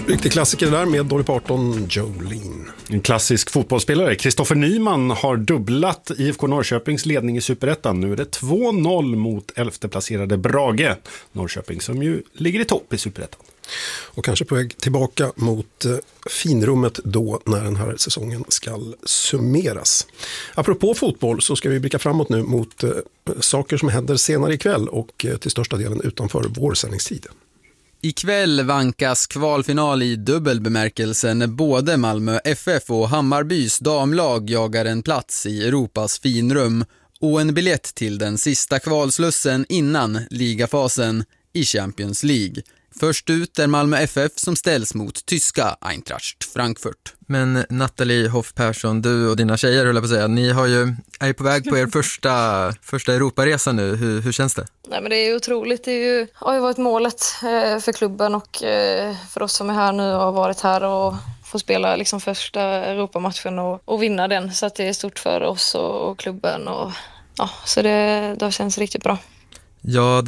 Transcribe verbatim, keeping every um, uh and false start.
Riktig klassiker där med Dolly Parton, Jolene. En klassisk fotbollsspelare, Kristoffer Nyman, har dubblat I F K Norrköpings ledning i Superettan. Nu är det två noll mot elfteplacerade Brage, Norrköping, som ju ligger i topp i Superettan. Och kanske på väg tillbaka mot eh, finrummet då när den här säsongen ska summeras. Apropå fotboll så ska vi blicka framåt nu mot eh, saker som händer senare ikväll och eh, till största delen utanför vår sändningstid. Ikväll vankas kvalfinal i dubbelbemärkelse när både Malmö F F och Hammarbys damlag jagar en plats i Europas finrum och en biljett till den sista kvalslussen innan ligafasen i Champions League. Först ut är Malmö F F som ställs mot tyska Eintracht Frankfurt. Men Nathalie Hoff Persson, du och dina tjejer, höll jag på att säga, ni har ju, är på väg på er första, första Europaresa nu. Hur, hur känns det? Nej, men det är otroligt. Det är ju, har ju varit målet eh, för klubben och eh, för oss som är här nu och har varit här och få spela liksom första Europamatchen och, och vinna den. Så att det är stort för oss och, och klubben. Och, ja, så det, det känns riktigt bra. Ja,